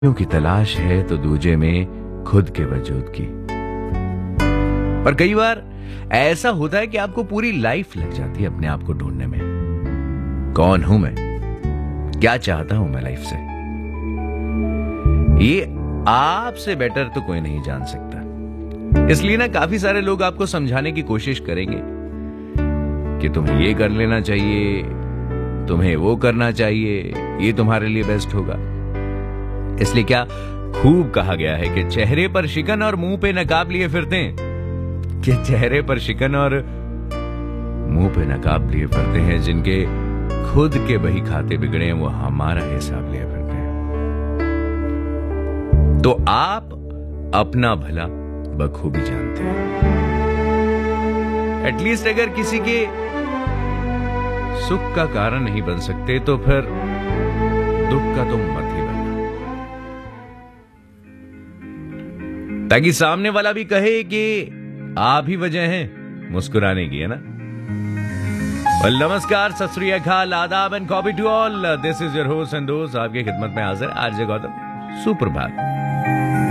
की तलाश है तो दूजे में खुद के वजूद की। और कई बार ऐसा होता है कि आपको पूरी लाइफ लग जाती है अपने आप को ढूंढने में। कौन हूं मैं, क्या चाहता हूं मैं लाइफ से, ये आपसे बेटर तो कोई नहीं जान सकता। इसलिए ना काफी सारे लोग आपको समझाने की कोशिश करेंगे कि तुम्हें ये कर लेना चाहिए, तुम्हें वो करना चाहिए, ये तुम्हारे लिए बेस्ट होगा। इसलिए क्या खूब कहा गया है कि चेहरे पर शिकन और मुंह पे नकाब लिए फिरते हैं, कि चेहरे पर शिकन और मुंह पे नकाब लिए फिरते हैं जिनके खुद के बही खाते बिगड़े हैं, वो हमारा हिसाब लिए फिरते हैं। तो आप अपना भला बखूबी जानते हैं। एटलीस्ट अगर किसी के सुख का कारण नहीं बन सकते तो फिर दुख का तो मत ही बनना, ताकि सामने वाला भी कहे कि आप ही वजह हैं मुस्कुराने की, है ना। नमस्कार, सत श्री अकाल, आदाब and copy to all. This is your host and दोस्त, आपकी खिदमत में हाजिर आरजे गौतम। सुप्रभात।